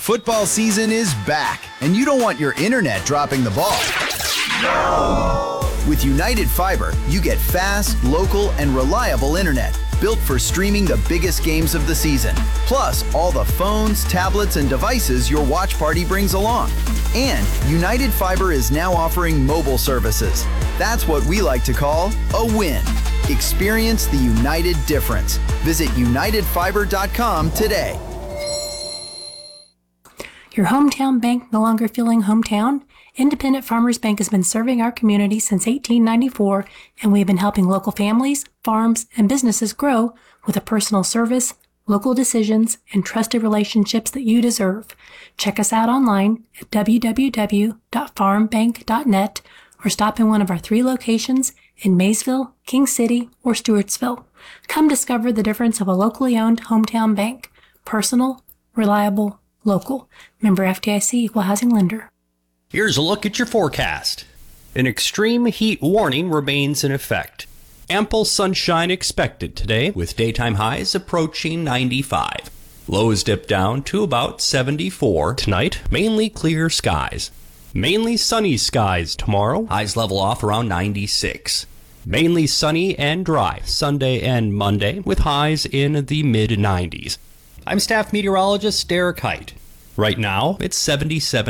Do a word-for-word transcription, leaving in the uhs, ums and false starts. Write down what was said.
Football season is back, and you don't want your internet dropping the ball. No! With United Fiber, you get fast, local, and reliable internet built for streaming the biggest games of the season. Plus, all the phones, tablets, and devices your watch party brings along. And United Fiber is now offering mobile services. That's what we like to call a win. Experience the United difference. Visit united fiber dot com today. Your hometown bank no longer feeling hometown? Independent Farmers Bank has been serving our community since eighteen ninety-four, and we've been helping local families, farms, and businesses grow with a personal service, local decisions, and trusted relationships that you deserve. Check us out online at w w w dot farm bank dot net or stop in one of our three locations in Maysville, King City, or Stewartsville. Come discover the difference of a locally owned hometown bank. Personal, reliable, local. Member F D I C Equal Housing Lender. Here's a look at your forecast. An extreme heat warning remains in effect. Ample sunshine expected today, with daytime highs approaching ninety-five. Lows dip down to about seventy-four. Tonight, mainly clear skies. Mainly sunny skies tomorrow. Highs level off around ninety-six. Mainly sunny and dry Sunday and Monday, with highs in the mid nineties. I'm staff meteorologist Derek Height. Right now, it's seventy-seven